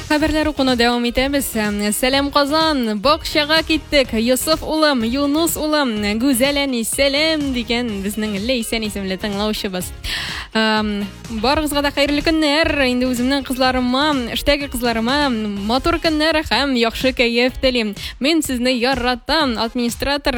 Хәбәрләр укуны дәвам итәбез. Сәлам Казан, бакчага киттек. Йосыф улым, Юнус улым, Гүзәл әни, сәлам дигән безнең Ләйсән исемле тыңлаучыбыз. Барыгызга да хәерле көннәр. Инде үземнең кызларыма, эштәге кызларыма матур көннәр һәм яхшы кәеф телим. Мин сезне яратам. Администратор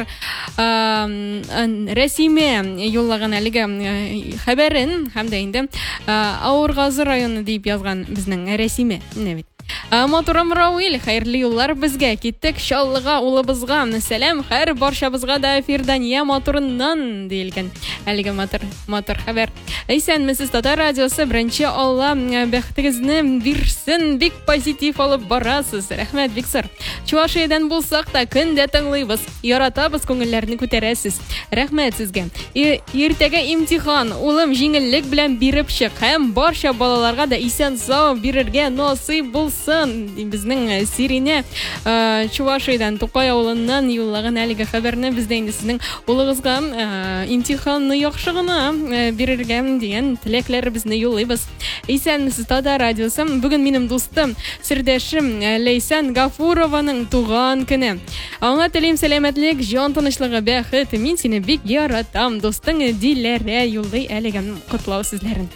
Рәсимә юллаган әлеге хәбәрен һәм дә инде Авыргазы районы дип язган безнең Рәсимә. Матурым Рауил, хәерле юллар безгә. Киттек Чаллыга улыбызга. Сәлам һәр барчабызга да эфирдания матурыннан диелгән. Әлеге матур хәбәр. Исәнмесез, Татар радиосы беренче Алла бәхтегезне бирсен. Бик позитив алып барасыз. Рәхмәт, бик зур. Чувашиядән булсак та көндә тыңлыйбыз. Яратабыз, күңелләрне күтәрәсез. Рәхмәт сезгә. Иртәгә имтихан. Улым җиңеллек белән биреп чык. Һәм барча балаларга да исән-сау бирергә насыйп булсын. Безнең Сирине Чувашиядән Тукай авылыннан юллаган әлеге хәбәрне бездә инде сезнең улыгызга имтиханны яхшы гына бирергә дигән теләкләребезне юллыйбыз. Исәнмесез, Татар радиосы. Бүген минем дустым, сердәшем Ләйсән Гафурованың туган көне. Аңа телим сәламәтлек, җан тынычлыгы, бәхет. Мин сине бик яратам. Достың Диләрә юллый әлеге котлау сүзләрен.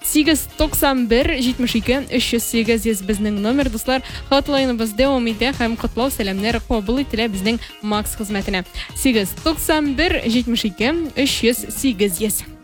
891-72-308 безнең номер, дуслар. Хатлайныбыз дәвам итә һәм котлау сәламнәр кабул ителә безнең Макс хезмәтенә. 891-72-308.